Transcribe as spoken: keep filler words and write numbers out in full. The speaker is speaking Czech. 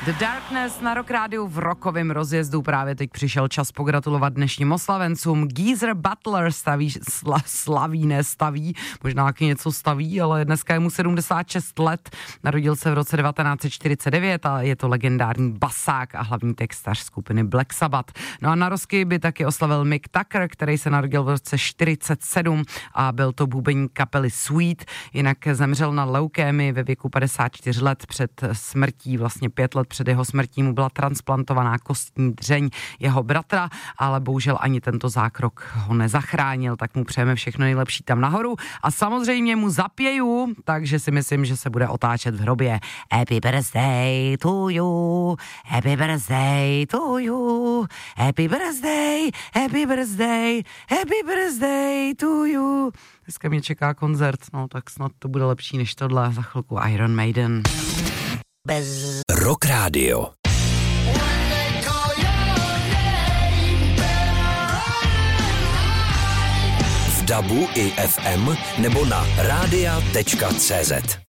The Darkness na Rock Rádiu v rockovém rozjezdu. Právě teď přišel čas pogratulovat dnešním oslavencům. Geezer Butler staví, sla, slaví, nestaví, možná taky něco staví, ale dneska je mu sedmdesát šest let. Narodil se v roce devatenáct set čtyřicet devět a je to legendární basák a hlavní textař skupiny Black Sabbath. No a narozky by taky oslavil Mick Tucker, který se narodil v roce čtyřicet sedm a byl to bubeník kapely Sweet. Jinak zemřel na leukémii ve věku padesát čtyři let. Před smrtí, vlastně pět let před jeho smrtí mu byla transplantovaná kostní dřeň jeho bratra, ale bohužel ani tento zákrok ho nezachránil, tak mu přejeme všechno nejlepší tam nahoru a samozřejmě mu zapěju, takže si myslím, že se bude otáčet v hrobě. Happy birthday to you, happy birthday to you, happy birthday, happy birthday, happy birthday to you. Dneska mě čeká koncert, no tak snad to bude lepší než tohle, za chvilku Iron Maiden. Bez Rock Radio. V dabu i ef em nebo na rádia tečka cé zet.